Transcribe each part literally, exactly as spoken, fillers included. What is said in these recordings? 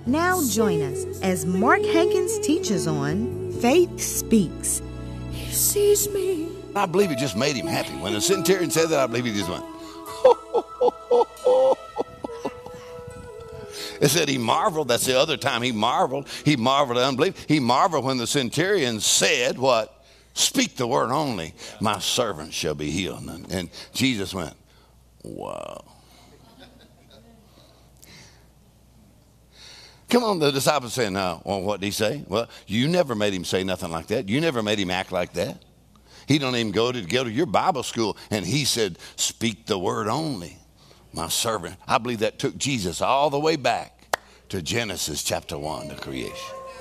Now join us as Mark Hankins teaches on Faith Speaks. He sees me. I believe it just made him happy. When the centurion said that, I believe he just went, ho, ho, ho, ho, ho. It said he marveled. That's the other time he marveled. He marveled at unbelief. He marveled when the centurion said what? Speak the word only. My servant shall be healed. And, and Jesus went, wow. Come on, the disciples saying, no. Well, what did he say? Well, you never made him say nothing like that. You never made him act like that. He don't even go to go to your Bible school. And he said, speak the word only. My servant. I believe that took Jesus all the way back to Genesis chapter one, the creation.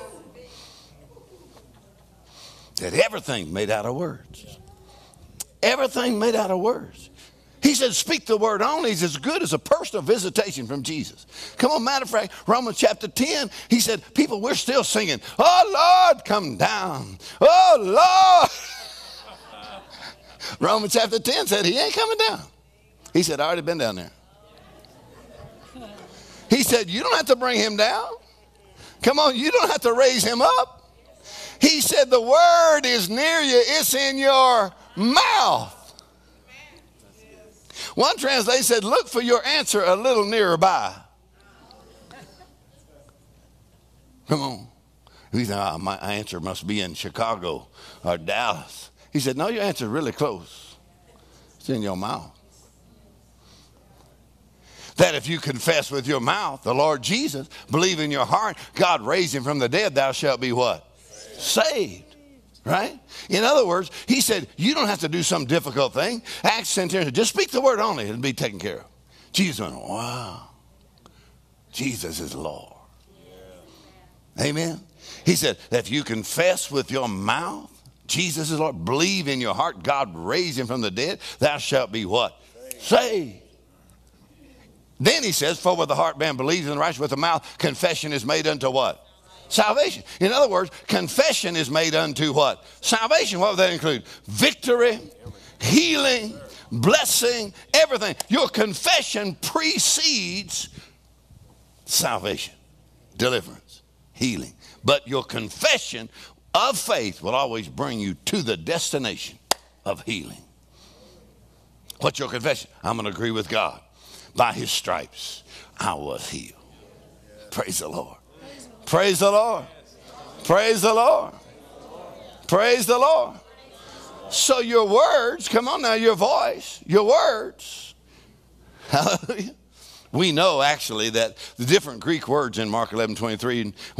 That everything made out of words. Everything made out of words. He said, speak the word only is as good as a personal visitation from Jesus. Come on, matter of fact, Romans chapter ten, he said, people, we're still singing, oh, Lord, come down. Oh, Lord. Romans chapter ten said he ain't coming down. He said, I already been down there. He said, you don't have to bring him down. Come on, you don't have to raise him up. He said, the word is near you. It's in your mouth. One translation said, look for your answer a little nearer by. Come on. He said, oh, my answer must be in Chicago or Dallas. He said, no, your answer is really close. It's in your mouth. That if you confess with your mouth the Lord Jesus, believe in your heart, God raised him from the dead, thou shalt be what? Saved. Right? In other words, he said, you don't have to do some difficult thing. Acts centurion, just speak the word only, it'll be taken care of. Jesus went, wow. Jesus is Lord. Yeah. Amen. He said, if you confess with your mouth, Jesus is Lord, believe in your heart, God raised him from the dead, thou shalt be what? Saved. Saved. Then he says, for with the heart man believes in the righteous, with the mouth confession is made unto what? Salvation. In other words, confession is made unto what? Salvation. What would that include? Victory, healing, blessing, everything. Your confession precedes salvation, deliverance, healing. But your confession of faith will always bring you to the destination of healing. What's your confession? I'm going to agree with God. By his stripes, I was healed. Praise the Lord. Praise the Lord. Praise the Lord. Praise the Lord. So your words, come on now, your voice, your words. Hallelujah. We know actually that the different Greek words in Mark eleven twenty-three